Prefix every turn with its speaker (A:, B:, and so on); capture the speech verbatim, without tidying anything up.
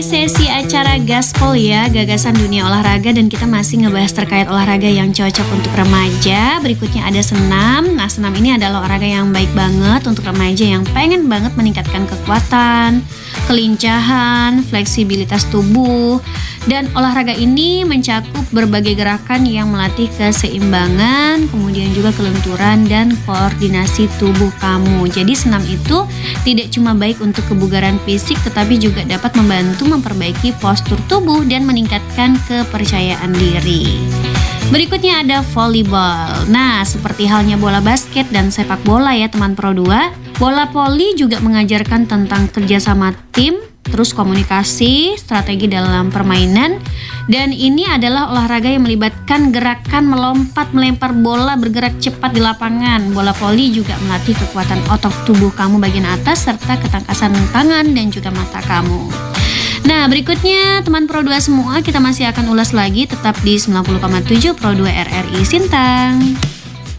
A: Sesi acara Gaspol ya, gagasan dunia olahraga, dan kita masih ngebahas terkait olahraga yang cocok untuk remaja. Berikutnya ada senam. Nah, senam ini adalah olahraga yang baik banget untuk remaja yang pengen banget meningkatkan kekuatan, kelincahan, fleksibilitas tubuh. Dan olahraga ini mencakup berbagai gerakan yang melatih keseimbangan, kemudian juga kelenturan dan koordinasi tubuh kamu. Jadi senam itu tidak cuma baik untuk kebugaran fisik, tetapi juga dapat membantu memperbaiki postur tubuh dan meningkatkan kepercayaan diri. Berikutnya ada volleyball. Nah, seperti halnya bola basket dan sepak bola ya teman Pro dua, bola voli juga mengajarkan tentang kerjasama tim, terus komunikasi, strategi dalam permainan, dan ini adalah olahraga yang melibatkan gerakan melompat, melempar bola, bergerak cepat di lapangan. Bola voli juga melatih kekuatan otot tubuh kamu bagian atas serta ketangkasan tangan dan juga mata kamu. Nah, berikutnya teman Pro dua semua, kita masih akan ulas lagi tetap di sembilan puluh koma tujuh Pro dua R R I Sintang.